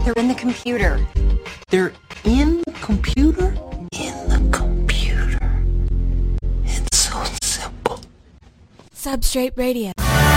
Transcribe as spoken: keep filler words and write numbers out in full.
They're in the computer. They're in the computer? In the computer. It's so simple. Substrate Radio.